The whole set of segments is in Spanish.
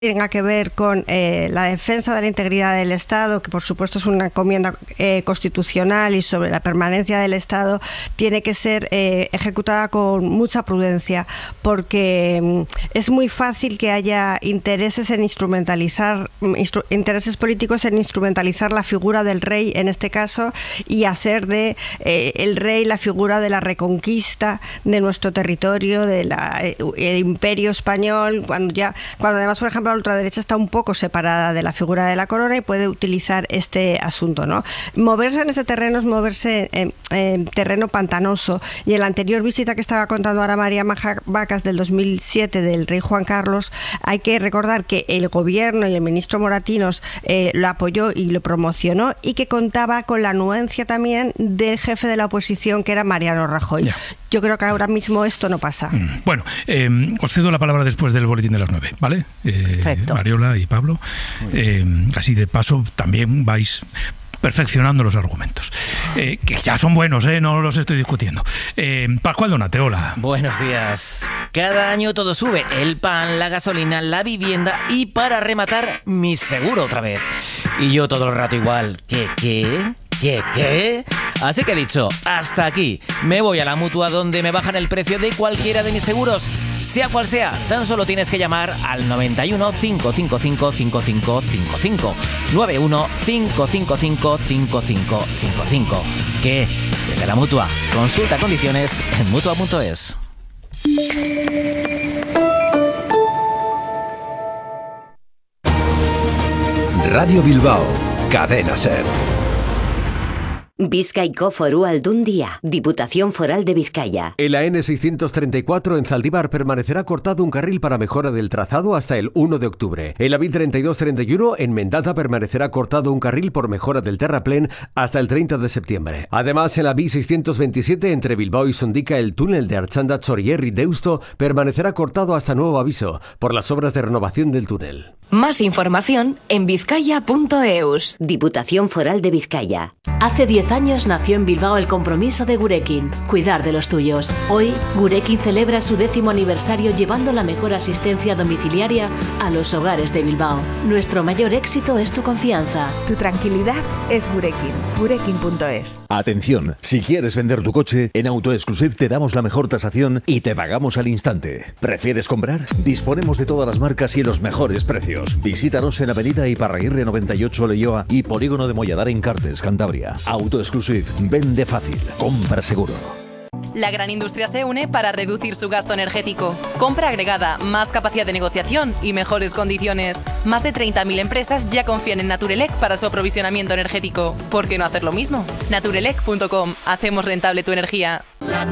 tenga que ver con la defensa de la integridad del Estado, que por supuesto es una encomienda constitucional, y sobre la permanencia del Estado, tiene que ser ejecutada con mucha prudencia, porque es muy fácil que haya intereses políticos en instrumentalizar la figura del rey en este caso, y hacer de el rey la figura de la reconquista de nuestro territorio, del imperio español, cuando además, por ejemplo, la ultraderecha está un poco separada de la figura de la corona y puede utilizar este asunto, ¿no? Moverse en este terreno es moverse en terreno pantanoso, y en la anterior visita que estaba contando ahora María Vacas del 2007 del rey Juan Carlos, hay que recordar que el gobierno y el ministro Moratinos lo apoyó y lo promocionó, y que contaba con la anuencia también del jefe de la oposición, que era Mariano Rajoy. Ya. Yo creo que ahora mismo esto no pasa. Bueno, os cedo la palabra después del boletín de las 9, ¿vale? Perfecto. Mariola y Pablo. Así de paso también vais perfeccionando los argumentos. Que ya son buenos, no los estoy discutiendo. Pascual Donate, hola. Buenos días. Cada año todo sube. El pan, la gasolina, la vivienda y, para rematar, mi seguro otra vez. Y yo todo el rato igual. ¿Qué? Así que he dicho, hasta aquí. Me voy a la Mutua, donde me bajan el precio de cualquiera de mis seguros. Sea cual sea, tan solo tienes que llamar al 91 555 5555. 91 555 5555. ¿Qué? Desde la Mutua. Consulta condiciones en mutua.es. Radio Bilbao, Cadena SER. Bizkaiko Foru Aldundia, Diputación Foral de Vizcaya. En la N634 en Zaldívar permanecerá cortado un carril para mejora del trazado hasta el 1 de octubre. En la B3231 en Mendaza permanecerá cortado un carril por mejora del terraplén hasta el 30 de septiembre. Además, en la B627 entre Bilbao y Sondica, el túnel de Archanda-Txorierri-Deusto permanecerá cortado hasta nuevo aviso por las obras de renovación del túnel. Más información en vizcaya.eus. Diputación Foral de Vizcaya. Hace 10 años nació en Bilbao el compromiso de Gurekin, cuidar de los tuyos. Hoy, Gurekin celebra su 10º aniversario llevando la mejor asistencia domiciliaria a los hogares de Bilbao. Nuestro mayor éxito es tu confianza. Tu tranquilidad es Gurekin. Gurekin.es. Atención, si quieres vender tu coche, en AutoExclusive te damos la mejor tasación y te pagamos al instante. ¿Prefieres comprar? Disponemos de todas las marcas y los mejores precios. Visítanos en Avenida Iparraguirre 98 Leioa y Polígono de Molladar en Cartes, Cantabria. AutoExclusive, vende fácil, compra seguro. La gran industria se une para reducir su gasto energético. Compra agregada, más capacidad de negociación y mejores condiciones. Más de 30.000 empresas ya confían en Naturelec para su aprovisionamiento energético. ¿Por qué no hacer lo mismo? Naturelec.com. Hacemos rentable tu energía.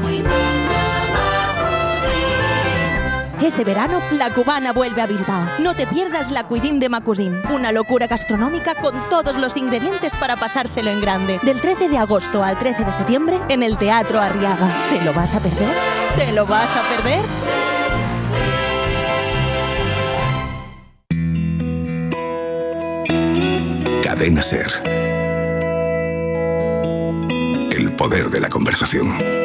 Este verano, La Cubana vuelve a Bilbao. No te pierdas la Cuisine de Macusim, una locura gastronómica con todos los ingredientes para pasárselo en grande. Del 13 de agosto al 13 de septiembre en el Teatro Arriaga. ¿Te lo vas a perder? ¿Te lo vas a perder? Cadena SER. El poder de la conversación.